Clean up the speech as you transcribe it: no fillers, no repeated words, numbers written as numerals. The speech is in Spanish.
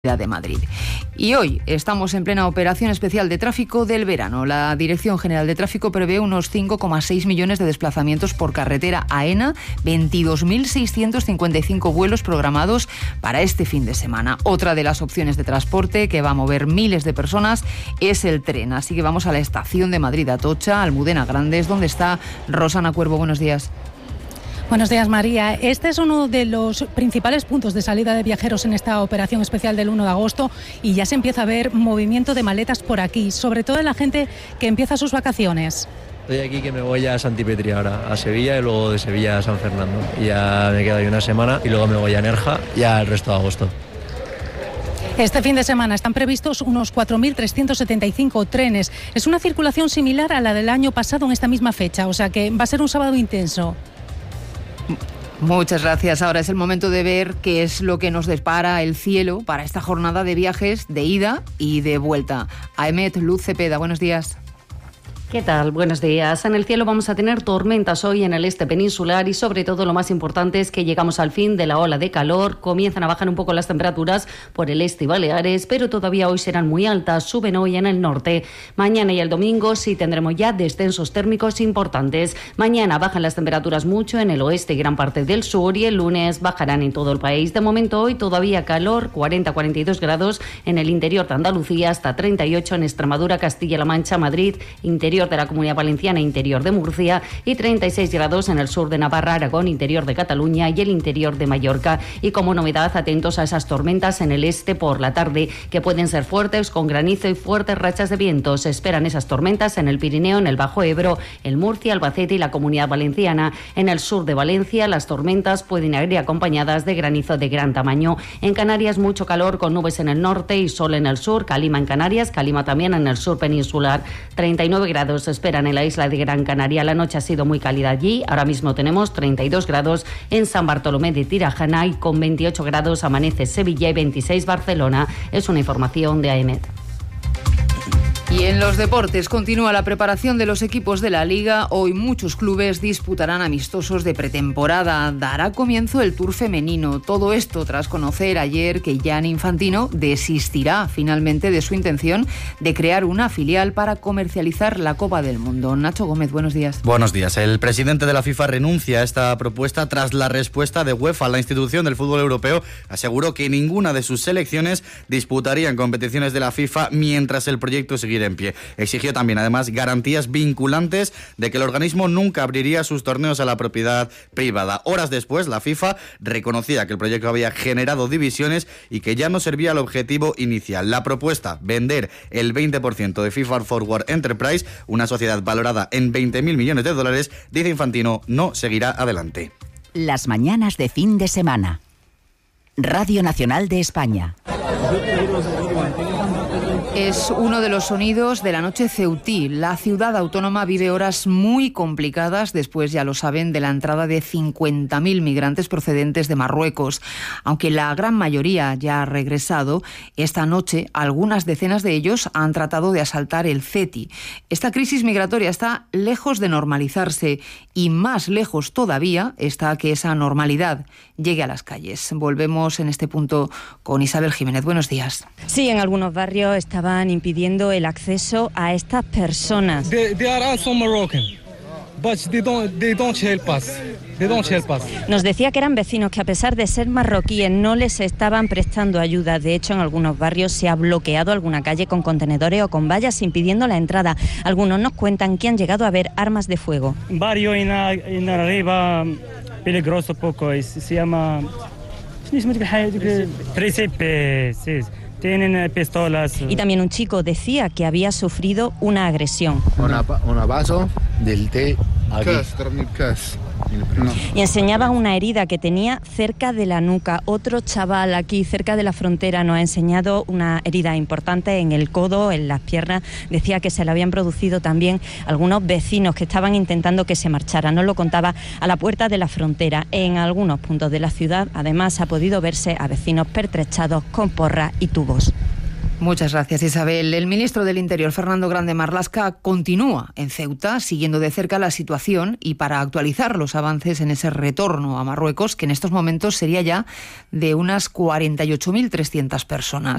de Madrid. Y hoy estamos en plena operación especial de tráfico del verano. La Dirección General de Tráfico prevé unos 5,6 millones de desplazamientos por carretera AENA, 22.655 vuelos programados para este fin de semana. Otra de las opciones de transporte que va a mover miles de personas es el tren. Así que vamos a la estación de Madrid Atocha, Almudena Grandes, donde está Rosana Cuervo. Buenos días. Buenos días, María. Este es uno de los principales puntos de salida de viajeros en esta operación especial del 1 de agosto y ya se empieza a ver movimiento de maletas por aquí, sobre todo en la gente que empieza sus vacaciones. Estoy aquí que me voy a Santipetri ahora, a Sevilla y luego de Sevilla a San Fernando. Y ya me quedo ahí una semana y luego me voy a Nerja ya el resto de agosto. Este fin de semana están previstos unos 4.375 trenes. Es una circulación similar a la del año pasado en esta misma fecha, o sea que va a ser un sábado intenso. Muchas gracias. Ahora es el momento de ver qué es lo que nos depara el cielo para esta jornada de viajes de ida y de vuelta. Aemet, Luz Cepeda, buenos días. ¿Qué tal? Buenos días. En el cielo vamos a tener tormentas hoy en el este peninsular y sobre todo lo más importante es que llegamos al fin de la ola de calor. Comienzan a bajar un poco las temperaturas por el este y Baleares, pero todavía hoy serán muy altas. Suben hoy en el norte. Mañana y el domingo sí tendremos ya descensos térmicos importantes. Mañana bajan las temperaturas mucho en el oeste y gran parte del sur y el lunes bajarán en todo el país. De momento hoy todavía calor, 40-42 grados en el interior de Andalucía, hasta 38 en Extremadura, Castilla-La Mancha, Madrid, interior de la Comunidad Valenciana, interior de Murcia y 36 grados en el sur de Navarra, Aragón, interior de Cataluña y el interior de Mallorca. Y como novedad, atentos a esas tormentas en el este por la tarde que pueden ser fuertes con granizo y fuertes rachas de viento. Se esperan esas tormentas en el Pirineo, en el Bajo Ebro, el Murcia, Albacete y la Comunidad Valenciana. En el sur de Valencia las tormentas pueden ir acompañadas de granizo de gran tamaño. En Canarias mucho calor con nubes en el norte y sol en el sur. Calima en Canarias, Calima también en el sur peninsular. 39 grados se esperan en la isla de Gran Canaria. La noche ha sido muy cálida allí. Ahora mismo tenemos 32 grados en San Bartolomé de Tirajana y con 28 grados amanece Sevilla y 26 Barcelona. Es una información de AEMET. Y en los deportes continúa la preparación de los equipos de la Liga. Hoy muchos clubes disputarán amistosos de pretemporada. Dará comienzo el Tour femenino. Todo esto tras conocer ayer que Gianni Infantino desistirá finalmente de su intención de crear una filial para comercializar la Copa del Mundo. Nacho Gómez, buenos días. Buenos días. El presidente de la FIFA renuncia a esta propuesta tras la respuesta de UEFA. La institución del fútbol europeo aseguró que ninguna de sus selecciones disputarían competiciones de la FIFA mientras el proyecto siguiera en pie. Exigió también, además, garantías vinculantes de que el organismo nunca abriría sus torneos a la propiedad privada. Horas después, la FIFA reconocía que el proyecto había generado divisiones y que ya no servía al objetivo inicial. La propuesta, vender el 20% de FIFA Forward Enterprise, una sociedad valorada en 20.000 millones de dólares, dice Infantino, no seguirá adelante. Las mañanas de fin de semana. Radio Nacional de España. Es uno de los sonidos de la noche ceutí. La ciudad autónoma vive horas muy complicadas después, ya lo saben, de la entrada de 50.000 migrantes procedentes de Marruecos. Aunque la gran mayoría ya ha regresado, esta noche algunas decenas de ellos han tratado de asaltar el Ceti. Esta crisis migratoria está lejos de normalizarse y más lejos todavía está que esa normalidad llegue a las calles. Volvemos en este punto con Isabel Jiménez. Buenos días. Sí, en algunos barrios estaban impidiendo el acceso a estas personas. They are also Moroccan, but they don't help us. Nos decía que eran vecinos que a pesar de ser marroquíes no les estaban prestando ayuda. De hecho, en algunos barrios se ha bloqueado alguna calle con contenedores o con vallas impidiendo la entrada. Algunos nos cuentan que han llegado a ver armas de fuego. Un barrio en arriba peligroso poco, se llama Príncipe, sí. Tienen pistolas. Y también un chico decía que había sufrido una agresión. Una vaso del té aquí. Y enseñaba una herida que tenía cerca de la nuca. Otro chaval aquí cerca de la frontera nos ha enseñado una herida importante en el codo, en las piernas. Decía que se le habían producido también algunos vecinos que estaban intentando que se marchara. Nos lo contaba a la puerta de la frontera. En algunos puntos de la ciudad, además, ha podido verse a vecinos pertrechados con porras y tubos. Muchas gracias, Isabel. El ministro del Interior, Fernando Grande Marlaska, continúa en Ceuta siguiendo de cerca la situación y para actualizar los avances en ese retorno a Marruecos, que en estos momentos sería ya de unas 48.300 personas.